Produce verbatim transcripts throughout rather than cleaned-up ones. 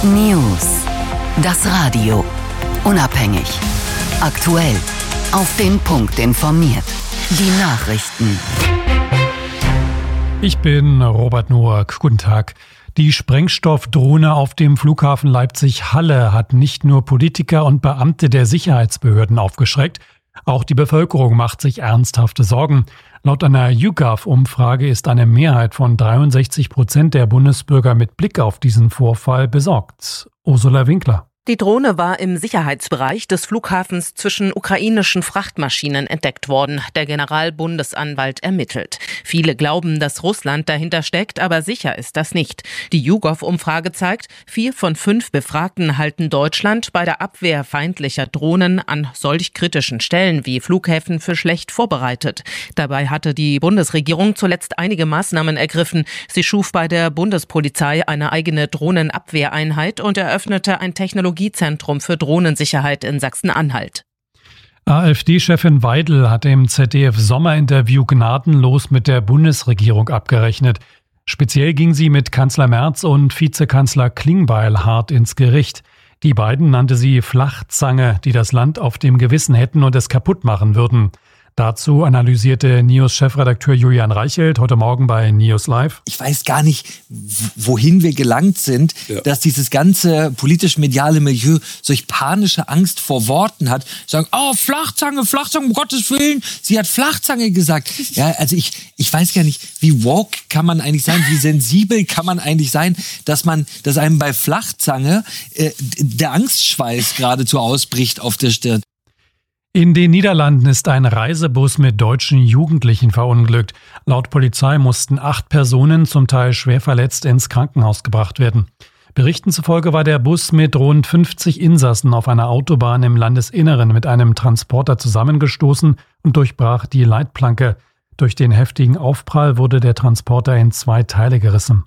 News. Das Radio. Unabhängig. Aktuell. Auf den Punkt informiert. Die Nachrichten. Ich bin Robert Noack. Guten Tag. Die Sprengstoffdrohne auf dem Flughafen Leipzig-Halle hat nicht nur Politiker und Beamte der Sicherheitsbehörden aufgeschreckt, auch die Bevölkerung macht sich ernsthafte Sorgen. Laut einer YouGov-Umfrage ist eine Mehrheit von dreiundsechzig Prozent der Bundesbürger mit Blick auf diesen Vorfall besorgt. Ursula Winkler. Die Drohne war im Sicherheitsbereich des Flughafens zwischen ukrainischen Frachtmaschinen entdeckt worden. Der Generalbundesanwalt ermittelt. Viele glauben, dass Russland dahinter steckt, aber sicher ist das nicht. Die YouGov-Umfrage zeigt, vier von fünf Befragten halten Deutschland bei der Abwehr feindlicher Drohnen an solch kritischen Stellen wie Flughäfen für schlecht vorbereitet. Dabei hatte die Bundesregierung zuletzt einige Maßnahmen ergriffen. Sie schuf bei der Bundespolizei eine eigene Drohnenabwehreinheit und eröffnete ein Technologie Zentrum für Drohnensicherheit in Sachsen-Anhalt. AfD-Chefin Weidel hat im Z D F-Sommerinterview gnadenlos mit der Bundesregierung abgerechnet. Speziell ging sie mit Kanzler Merz und Vizekanzler Klingbeil hart ins Gericht. Die beiden nannte sie Flachzange, die das Land auf dem Gewissen hätten und es kaputt machen würden. Dazu analysierte News-Chefredakteur Julian Reichelt heute Morgen bei News Live. Ich weiß gar nicht, wohin wir gelangt sind, ja. dass dieses ganze politisch-mediale Milieu solch panische Angst vor Worten hat. Sagen, oh, Flachzange, Flachzange, um Gottes Willen. Sie hat Flachzange gesagt. Ja, also ich, ich weiß gar nicht, wie woke kann man eigentlich sein, wie sensibel kann man eigentlich sein, dass man, dass einem bei Flachzange äh, der Angstschweiß geradezu ausbricht auf der Stirn. In den Niederlanden ist ein Reisebus mit deutschen Jugendlichen verunglückt. Laut Polizei mussten acht Personen, zum Teil schwer verletzt, ins Krankenhaus gebracht werden. Berichten zufolge war der Bus mit rund fünfzig Insassen auf einer Autobahn im Landesinneren mit einem Transporter zusammengestoßen und durchbrach die Leitplanke. Durch den heftigen Aufprall wurde der Transporter in zwei Teile gerissen.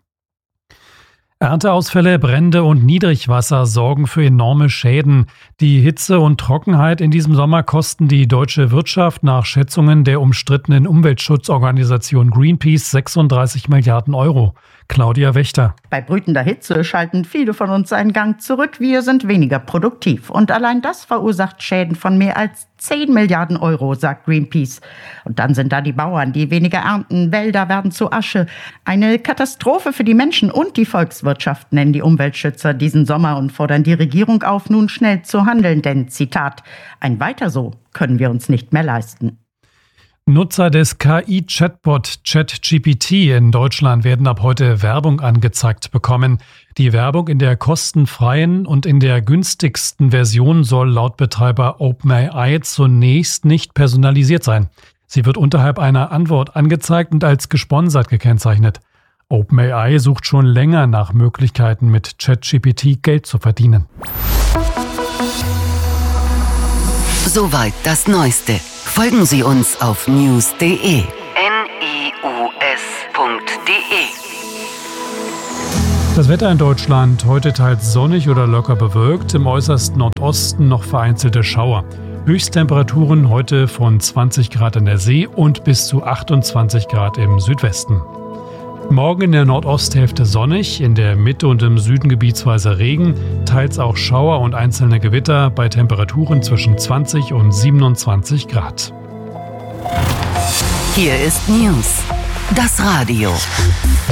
Ernteausfälle, Brände und Niedrigwasser sorgen für enorme Schäden. Die Hitze und Trockenheit in diesem Sommer kosten die deutsche Wirtschaft nach Schätzungen der umstrittenen Umweltschutzorganisation Greenpeace sechsunddreißig Milliarden Euro. Claudia Wächter. Bei brütender Hitze schalten viele von uns einen Gang zurück. Wir sind weniger produktiv. Und allein das verursacht Schäden von mehr als zehn Milliarden Euro, sagt Greenpeace. Und dann sind da die Bauern, die weniger ernten. Wälder werden zu Asche. Eine Katastrophe für die Menschen und die Volkswirtschaft, nennen die Umweltschützer diesen Sommer und fordern die Regierung auf, nun schnell zu handeln. Denn, Zitat, ein Weiter so können wir uns nicht mehr leisten. Nutzer des K I-Chatbot ChatGPT in Deutschland werden ab heute Werbung angezeigt bekommen. Die Werbung in der kostenfreien und in der günstigsten Version soll laut Betreiber OpenAI zunächst nicht personalisiert sein. Sie wird unterhalb einer Antwort angezeigt und als gesponsert gekennzeichnet. OpenAI sucht schon länger nach Möglichkeiten, mit ChatGPT Geld zu verdienen. Soweit das Neueste. Folgen Sie uns auf news punkt de. N I U S punkt de. Das Wetter in Deutschland heute teils sonnig oder locker bewölkt, im äußersten Nordosten noch vereinzelte Schauer. Höchsttemperaturen heute von zwanzig Grad an der See und bis zu achtundzwanzig Grad im Südwesten. Morgen in der Nordosthälfte sonnig, in der Mitte und im Süden gebietsweise Regen, teils auch Schauer und einzelne Gewitter bei Temperaturen zwischen zwanzig und siebenundzwanzig Grad. Hier ist News, das Radio.